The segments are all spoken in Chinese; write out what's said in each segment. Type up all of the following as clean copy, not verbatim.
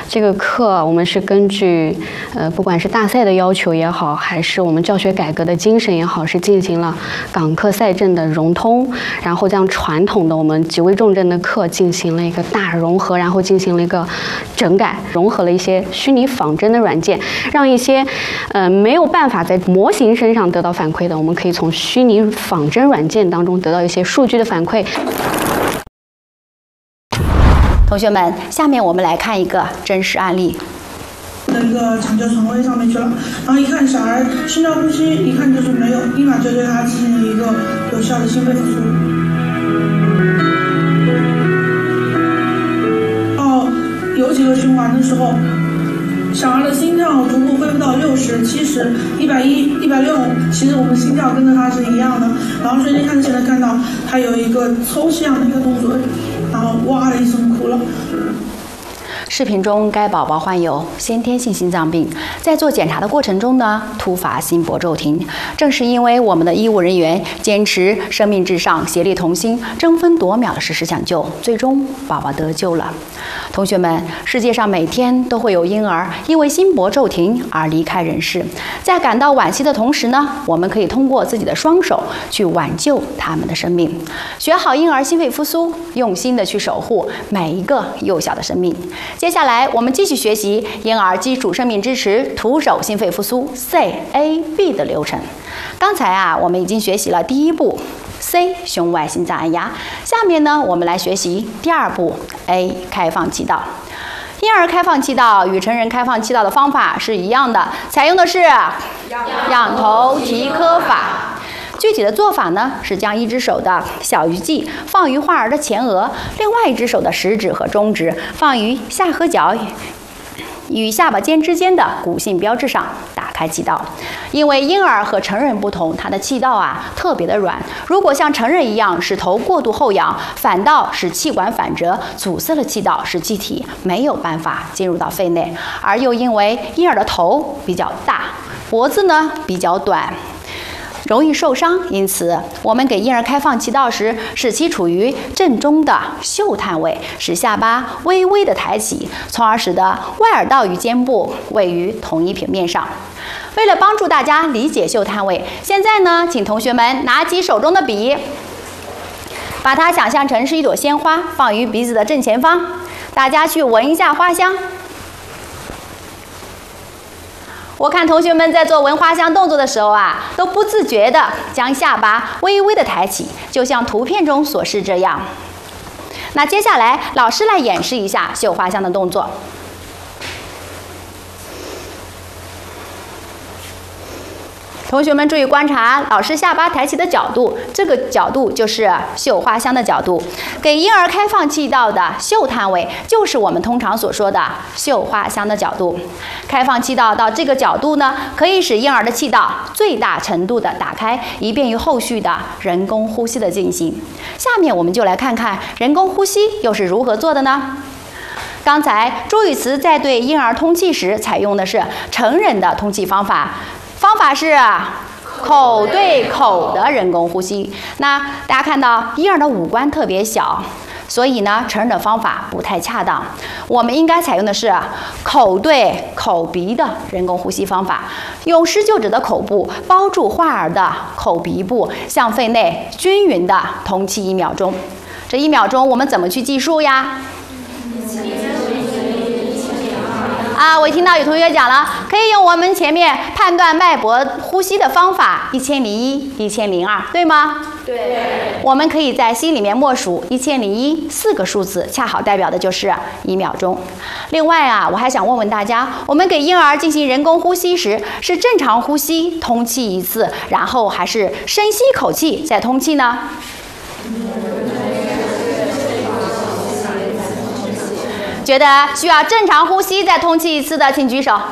这个课我们是根据不管是大赛的要求也好，还是我们教学改革的精神也好，是进行了港课赛政的融通，然后将传统的我们极为重症的课进行了一个大融合，然后进行了一个整改，融合了一些虚拟仿真的软件，让一些没有办法在模型身上得到反馈的，我们可以从虚拟仿真软件当中得到一些数据的反馈。 同学们，下面我们来看一个真实案例。 那个抢救床位上面去了，然后一看小孩心跳呼吸，一看就是没有，立马就对他进行了一个有效的心肺复苏。有几个循环的时候，小孩的心跳逐步恢复到60、70、110、160，其实我们心跳跟着他是一样的。然后瞬间现在看到他有一个抽象的一个动作，然后哇的一声哭了。 视频中，该宝宝患有先天性心脏病，在做检查的过程中呢，突发心搏骤停。正是因为我们的医务人员坚持生命至上、协力同心、争分夺秒的实施抢救，最终宝宝得救了。同学们，世界上每天都会有婴儿因为心搏骤停而离开人世，在感到惋惜的同时呢，我们可以通过自己的双手去挽救他们的生命。学好婴儿心肺复苏，用心的去守护每一个幼小的生命。接下来，我们继续学习婴儿基础生命支持徒手心肺复苏 CAB 的流程。刚才我们已经学习了第一步 C 胸外心脏按压，下面呢，我们来学习第二步 A 开放气道。婴儿开放气道与成人开放气道的方法是一样的，采用的是仰头提髁法。具体的做法呢，是将一只手的小鱼际放于患儿的前额，另外一只手的食指和中指放于下颌角与下巴尖之间的骨性标志上，打开气道。因为婴儿和成人不同，他的气道特别的软，如果像成人一样使头过度后仰，反倒使气管反折，阻塞了气道，使气体没有办法进入到肺内。而又因为婴儿的头比较大，脖子呢比较短，容易受伤，因此我们给婴儿开放气道时，使其处于正中的嗅探位，使下巴微微的抬起，从而使得外耳道与肩部位于同一平面上。为了帮助大家理解嗅探位，现在呢，请同学们拿起手中的笔，把它想象成是一朵鲜花，放于鼻子的正前方，大家去闻一下花香。我看同学们在做闻花香动作的时候都不自觉地将下巴微微地抬起，就像图片中所示这样。那接下来，老师来演示一下嗅花香的动作。同学们注意观察老师下巴抬起的角度，这个角度就是嗅花香的角度。给婴儿开放气道的嗅探位，就是我们通常所说的嗅花香的角度。开放气道到这个角度呢，可以使婴儿的气道最大程度的打开，以便于后续的人工呼吸的进行。下面我们就来看看人工呼吸又是如何做的呢？刚才朱雨慈在对婴儿通气时采用的是成人的通气方法。方法是口对口的人工呼吸。那大家看到婴儿的五官特别小，所以呢，成人的方法不太恰当。我们应该采用的是口对口鼻的人工呼吸方法，用19指的口部包住患儿的口鼻部，向肺内均匀的通气1秒钟。这1秒钟我们怎么去计数呀？我听到有同学讲了，可以用我们前面判断脉搏呼吸的方法1001、1002，对吗？对。我们可以在心里面默数1001，4个数字恰好代表的就是1秒钟。另外我还想问问大家，我们给婴儿进行人工呼吸时，是正常呼吸通气1次，然后还是深吸一口气再通气呢？觉得需要正常呼吸再通气1次的，请举手。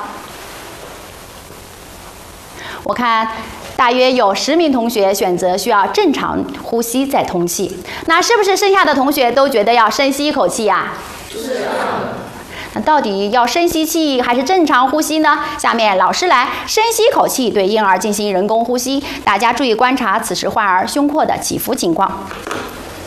我看大约有10名同学选择需要正常呼吸再通气，那是不是剩下的同学都觉得要深吸一口气呀？是的。那到底要深吸气还是正常呼吸呢？下面老师来深吸一口气对婴儿进行人工呼吸，大家注意观察此时患儿胸廓的起伏情况。